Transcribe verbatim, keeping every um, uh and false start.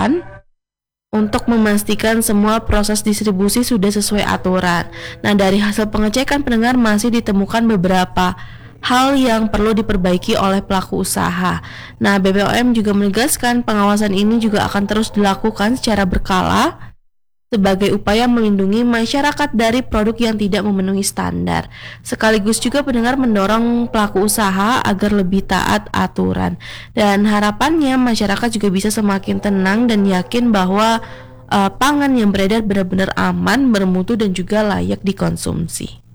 dilakukan untuk memastikan semua proses distribusi sudah sesuai aturan. Nah, dari hasil pengecekan pendengar masih ditemukan beberapa hal yang perlu diperbaiki oleh pelaku usaha. Nah, B P O M juga menegaskan pengawasan ini juga akan terus dilakukan secara berkala sebagai upaya melindungi masyarakat dari produk yang tidak memenuhi standar. Sekaligus juga pendengar mendorong pelaku usaha agar lebih taat aturan. Dan harapannya masyarakat juga bisa semakin tenang dan yakin bahwa uh, pangan yang beredar benar-benar aman, bermutu dan juga layak dikonsumsi.